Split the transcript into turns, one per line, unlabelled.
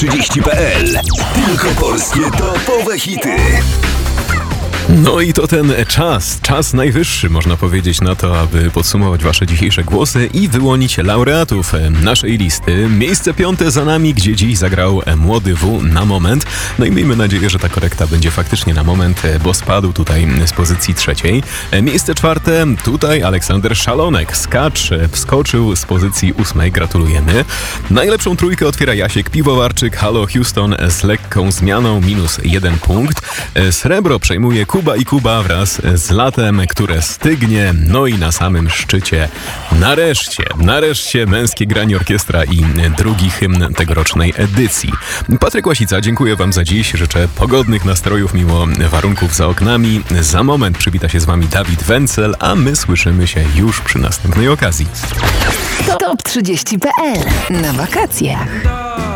top30.pl. Tylko polskie topowe hity.
No i to ten czas najwyższy, można powiedzieć, na to, aby podsumować wasze dzisiejsze głosy i wyłonić laureatów naszej listy. Miejsce 5 za nami, gdzie dziś zagrał Młody W na moment. No i miejmy nadzieję, że ta korekta będzie faktycznie na moment, bo spadł tutaj z pozycji 3. Miejsce 4, tutaj Aleksander Szalonek. Wskoczył z pozycji 8. Gratulujemy. Najlepszą trójkę otwiera Jasiek Piwowarczyk. Halo Houston z lekką zmianą, -1 punkt. Srebro przejmuje Kuba wraz z Latem, które stygnie. No i na samym szczycie nareszcie męskie granie orkiestra i drugi hymn tegorocznej edycji. Patryk Łasica, dziękuję wam za dziś. Życzę pogodnych nastrojów mimo warunków za oknami. Za moment przywita się z wami Dawid Wencel, a my słyszymy się już przy następnej okazji.
Top30.pl na wakacjach.